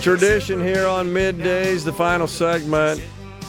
tradition here on Middays, the final segment.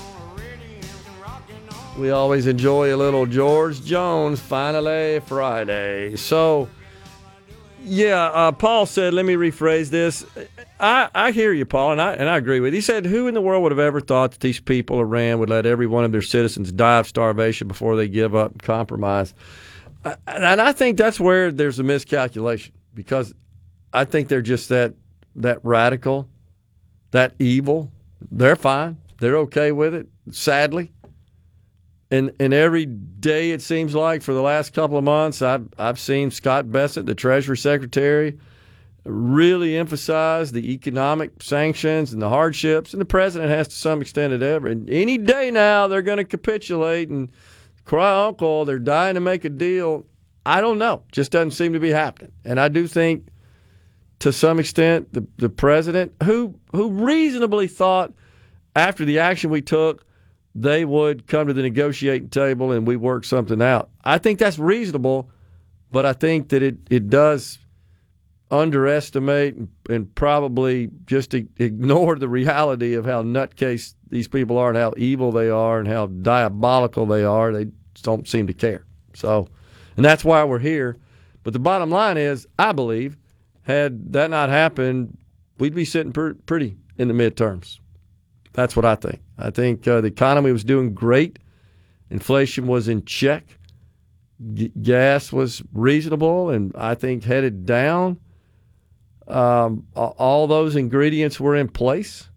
We always enjoy a little George Jones, Finally Friday. So, yeah, Paul said, let me rephrase this. I hear you, Paul, and I agree with you. He said, who in the world would have ever thought that these people, Iran, would let every one of their citizens die of starvation before they give up and compromise? And I think that's where there's a miscalculation, because I think they're just that radical, that evil. They're fine. They're okay with it, sadly. And every day, it seems like, for the last couple of months, I've seen Scott Bessent, the Treasury Secretary, really emphasize the economic sanctions and the hardships, and the president has to some extent at every. And any day now, they're going to capitulate and cry uncle. They're dying to make a deal. I don't know. Just doesn't seem to be happening. And I do think, to some extent, the president, who reasonably thought after the action we took, they would come to the negotiating table and we work something out. I think that's reasonable, but I think that it does underestimate and probably just ignore the reality of how nutcase these people are and how evil they are and how diabolical they are. They don't seem to care. So, and that's why we're here. But the bottom line is, I believe, had that not happened, we'd be sitting pretty in the midterms. That's what I think. I think the economy was doing great. Inflation was in check. Gas was reasonable and I think headed down. All those ingredients were in place.